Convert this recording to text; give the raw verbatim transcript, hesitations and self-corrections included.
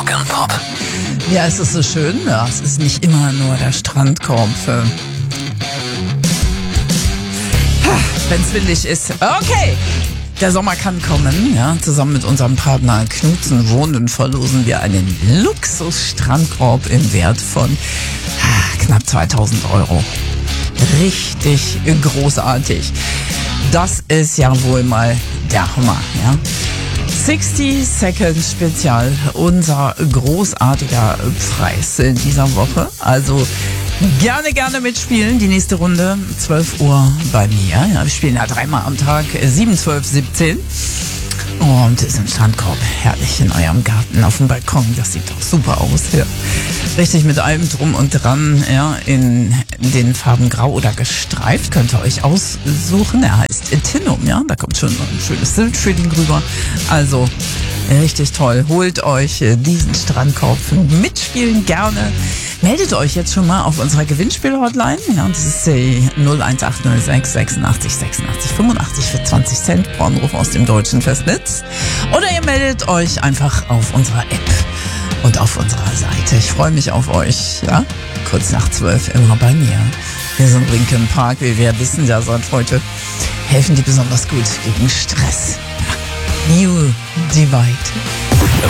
Rock and Pop. Ja, es ist so schön. Ja, es ist nicht immer nur der Strandkorb. Wenn es windig ist. Okay. Der Sommer kann kommen, ja. Zusammen mit unserem Partner Knudsen Wohnen verlosen wir einen Luxus-Strandkorb im Wert von knapp zweitausend Euro. Richtig großartig. Das ist ja wohl mal der Hammer, ja. sixty Second Spezial, unser großartiger Preis in dieser Woche. Also gerne, gerne mitspielen. Die nächste Runde, zwölf Uhr bei mir. Ja, wir spielen ja dreimal am Tag, sieben, zwölf, siebzehn. Und ist ein Strandkorb herrlich in eurem Garten auf dem Balkon. Das sieht doch super aus. Ja. Richtig mit allem drum und dran. Ja, in den Farben grau oder gestreift könnt ihr euch aussuchen. Er heißt Tinum. Ja, da kommt schon ein schönes Sildfeeling rüber. Also richtig toll. Holt euch diesen Strandkorb. Mitspielen gerne. Meldet euch jetzt schon mal auf unserer Gewinnspiel-Hotline. Ja, das ist die null eins acht null sechs sechsundachtzig sechsundachtzig fünfundachtzig für zwanzig Cent pro Anruf aus dem deutschen Festnetz. Oder ihr meldet euch einfach auf unserer App und auf unserer Seite. Ich freue mich auf euch. Ja, kurz nach zwölf immer bei mir. Wir sind Linkin Park, wie wir wissen ja seit heute, helfen die besonders gut gegen Stress. New Divide.